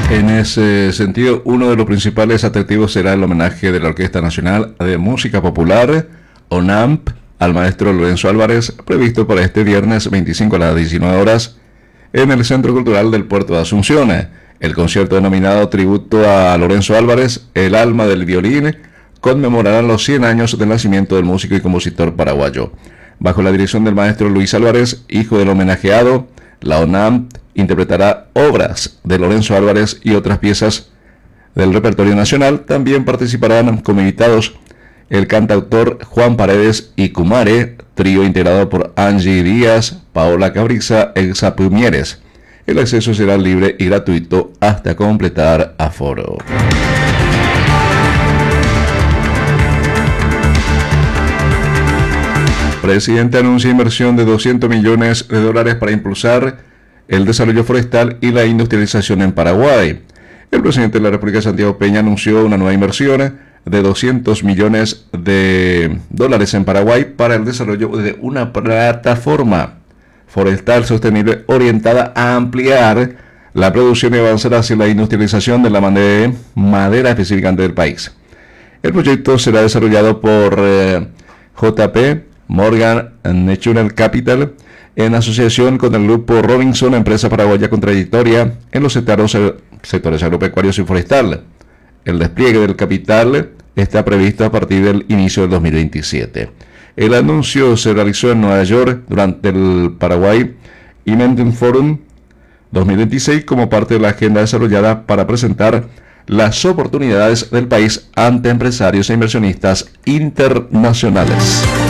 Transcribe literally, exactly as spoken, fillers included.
En ese sentido, uno de los principales atractivos será el homenaje de la Orquesta Nacional de Música Popular, ONAMP, al maestro Lorenzo Álvarez, previsto para este viernes veinticinco a las diecinueve horas en el Centro Cultural del Puerto de Asunción. El concierto denominado Tributo a Lorenzo Álvarez, el alma del violín, conmemorará los cien años del nacimiento del músico y compositor paraguayo. Bajo la dirección del maestro Luis Álvarez, hijo del homenajeado, la ONAMP interpretará obras de Lorenzo Álvarez y otras piezas del repertorio nacional. También participarán como invitados el cantautor Juan Paredes y Kumare, trío integrado por Angie Díaz, Paola Cabriza e Exapu Mieres. El acceso será libre y gratuito hasta completar aforo. Presidente anuncia inversión de doscientos millones de dólares para impulsar el desarrollo forestal y la industrialización en Paraguay. El presidente de la República, Santiago Peña, anunció una nueva inversión de doscientos millones de dólares en Paraguay para el desarrollo de una plataforma forestal sostenible orientada a ampliar la producción y avanzar hacia la industrialización de la madera específicamente del país. El proyecto será desarrollado por eh, J P Morgan Natural Capital en asociación con el grupo Robinson, empresa paraguaya con trayectoria en los sectores, sectores agropecuarios y forestal. El despliegue del capital está previsto a partir del inicio del dos mil veintisiete. El anuncio se realizó en Nueva York durante el Paraguay Inventing Forum dos mil veintiséis como parte de la agenda desarrollada para presentar las oportunidades del país ante empresarios e inversionistas internacionales.